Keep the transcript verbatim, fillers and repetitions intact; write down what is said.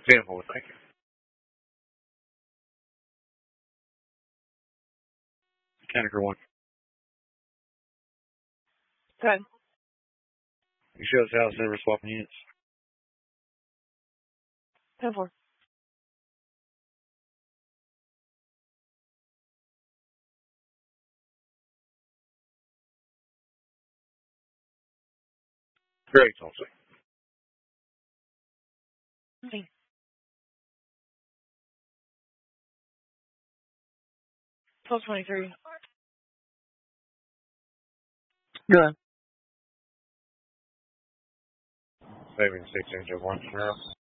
ten four, thank you. Canniker one. Good. You show us house never swapping units. ten four. Great, also. Okay. twelve twenty-three. Good. Saving six inch of one.